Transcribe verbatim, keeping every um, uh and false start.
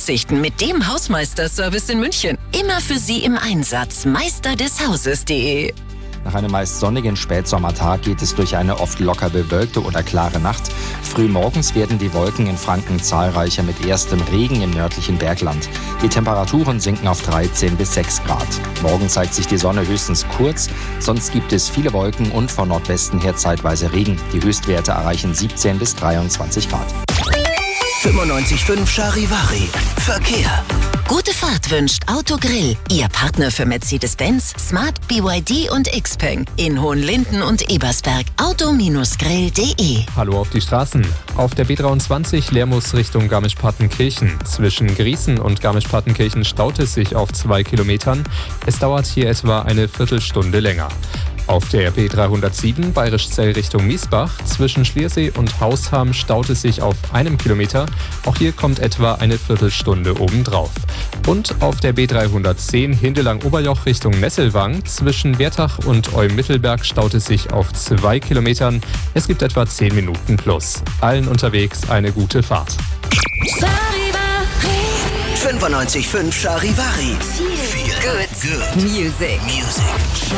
verzichten mit dem Hausmeister-Service in München. Immer für Sie im Einsatz. Meister des Hauses punkt de. Nach einem meist sonnigen Spätsommertag geht es durch eine oft locker bewölkte oder klare Nacht. Frühmorgens werden die Wolken in Franken zahlreicher mit erstem Regen im nördlichen Bergland. Die Temperaturen sinken auf dreizehn bis sechs Grad. Morgen zeigt sich die Sonne höchstens kurz, sonst gibt es viele Wolken und von Nordwesten her zeitweise Regen. Die Höchstwerte erreichen siebzehn bis dreiundzwanzig Grad. fünfundneunzig Komma fünf Charivari. Verkehr. Gute Fahrt wünscht Autogrill, Ihr Partner für Mercedes-Benz, Smart, B Y D und Xpeng in Hohenlinden und Ebersberg. Auto Grill punkt de. Hallo auf die Straßen. Auf der B dreiundzwanzig Lermus Richtung Garmisch-Partenkirchen. Zwischen Griesen und Garmisch-Partenkirchen staut es sich auf zwei Kilometern. Es dauert hier etwa eine Viertelstunde länger. Auf der B dreihundertsieben Bayerischzell Richtung Miesbach zwischen Schliersee und Hausham staut es sich auf einem Kilometer. Auch hier kommt etwa eine Viertelstunde obendrauf. Und auf der B dreihundertzehn Hindelang-Oberjoch Richtung Nesselwang zwischen Wertach und Eum-Mittelberg staut es sich auf zwei Kilometern. Es gibt etwa zehn Minuten plus. Allen unterwegs eine gute Fahrt. fünfundneunzig Komma fünf Charivari. Feel good music. Music.